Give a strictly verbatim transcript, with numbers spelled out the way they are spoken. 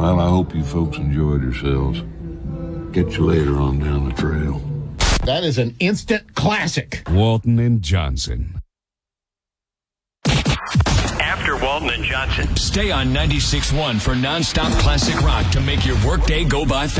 Well, I hope you folks enjoyed yourselves. Get you later on down the trail. That is an instant classic. Walton and Johnson. After Walton and Johnson. Stay on ninety-six point one for nonstop classic rock to make your workday go by fast.